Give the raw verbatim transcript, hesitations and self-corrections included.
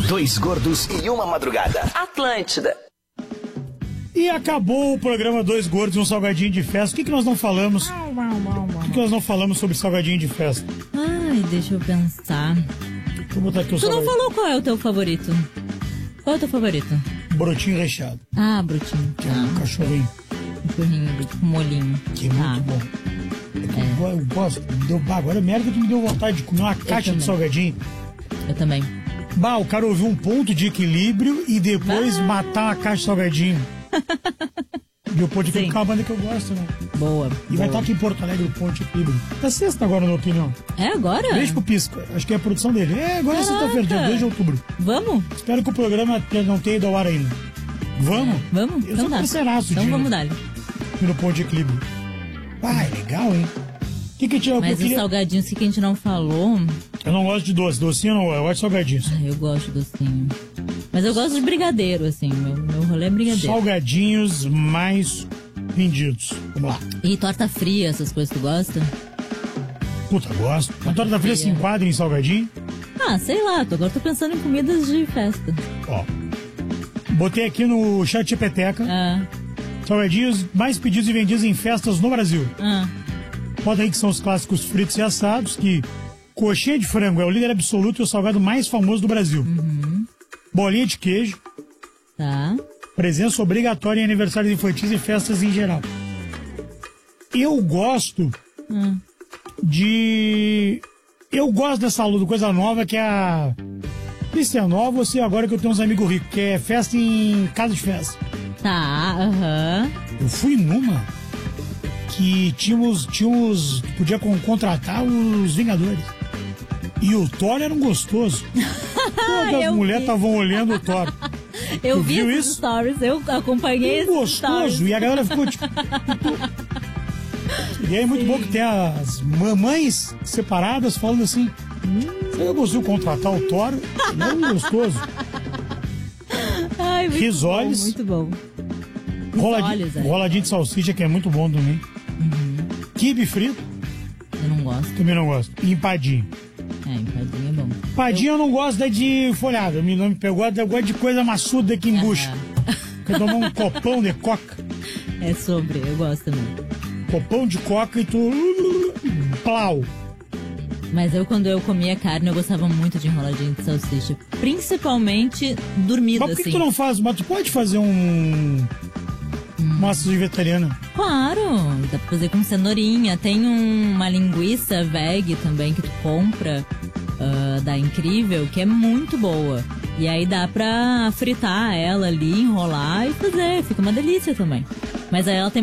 Dois gordos e uma madrugada. Atlântida. E acabou o programa Dois Gordos e um Salgadinho de Festa. O que, que nós não falamos? O que, que nós não falamos sobre salgadinho de festa? Ai, deixa eu pensar. Vou botar aqui o Tu não salgadinho. falou qual é o teu favorito? Qual é o teu favorito? Brotinho recheado. Ah, brotinho. Que é um Ah, cachorrinho. um churrinho com molhinho. Que é muito Ah, bom. É que eu, eu gosto. Me deu, bah, agora merda que me deu vontade de comer uma caixa de também. salgadinho. Eu também. Bah, o cara ouviu um ponto de equilíbrio e depois Ah. matar uma caixa de salgadinho. E o ponto de equilíbrio Sim. é uma banda que eu gosto, né? Boa. E vai boa. estar aqui em Porto Alegre o ponto de equilíbrio. Tá sexta agora, na opinião. É agora? Beijo pro Pisco. Acho que é a produção dele. É, agora é sexta-feira, dia dois de outubro. Vamos? Espero que o programa não tenha ido ao ar ainda. Vamos? Vamos? Eu então sou tá. parceiraço Então de- vamos dar. aqui no ponto de equilíbrio. Ah, é legal, hein? O que que tinha? Eu, Mas os queria... salgadinhos que a gente não falou... eu não gosto de doce. Docinho não, eu gosto de salgadinhos. Ai, eu gosto do docinho. Mas eu gosto de brigadeiro, assim. Meu, meu rolê é brigadeiro. Salgadinhos mais vendidos. Vamos lá. E torta fria, essas coisas tu gosta? Puta, gosto. A torta fria se enquadra em salgadinho. Ah, sei lá. tô- Agora tô pensando em comidas de festa. Ó. Botei aqui no chat de peteca. Ah, Salgadinhos mais pedidos e vendidos em festas no Brasil. ah. Bota aí que são os clássicos fritos e assados, que coxinha de frango é o líder absoluto e o salgado mais famoso do Brasil. Uhum. Bolinha de queijo, Tá. presença obrigatória em aniversários infantis e festas em geral. Eu gosto Hum. de... Eu gosto dessa luta, coisa nova, que é a... Isso é nova, ou se agora que eu tenho uns amigos ricos, que é festa em casa de festa. Tá, aham. Eu fui numa que tínhamos, tínhamos podia con- contratar os Vingadores. E o Thor era um gostoso. Todas as Eu mulheres vi. estavam olhando o Thor. Eu Tu vi viu esses isso? stories, eu acompanhei Um esses stories. gostoso. E a galera ficou tipo... E aí é muito bom que tem as mamães separadas falando assim... Se eu consigo contratar o Thor, ele é um gostoso. Ai, muito Risoles. bom, muito bom. Roladinho, Risoles, é. roladinho de salsicha, que é muito bom também. Quibe frito, Eu não gosto. também não gosto. E empadinho. É, empadinha é bom. Empadinho eu não gosto é de folhada. Me não me pegou, eu gosto de coisa maçuda que embucha. Quer tomar um copão de coca. É sobre, eu gosto também. Copão de coca e tu... Plau. Mas eu, quando eu comia carne, eu gostava muito de enroladinho de salsicha. Principalmente dormida, Mas por que, assim. que tu não faz? Mas tu pode fazer um... Massa de vegetariana. Claro, dá pra fazer com cenourinha. Tem um- uma linguiça veg também que tu compra ah, da Incrível, que é muito boa. E aí dá pra fritar ela ali, enrolar e fazer. Fica uma delícia também. Mas aí ela tem